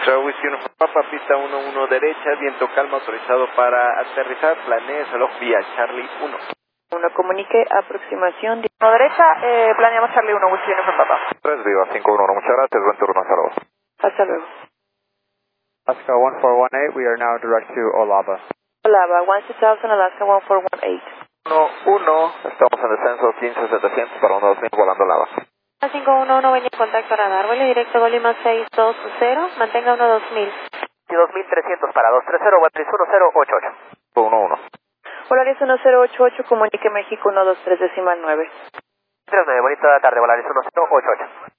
So, Whiskey Uniform Papa, pista 11 derecha, viento calma, autorizado para aterrizar, planee reloj vía Charlie 1. 1, comunique, aproximación 1 derecha, planeamos Charlie 1, Whiskey Uniform Papa. 3 viva, 511, muchas gracias, buen turno, hasta luego. Hasta luego. Alaska 1418, we are now direct to Olava. Olava, 12000, Alaska 1418. 1, estamos en descenso 15700 para 2000 volando Lava. 511, venía en contacto radar, vuelo directo Golima 620, mantenga 12000. 2300 para 230, Volaris 1088. 11. Volaris 1088, comunique México 123 decimal 9. 39, bonita tarde, Volaris 1088.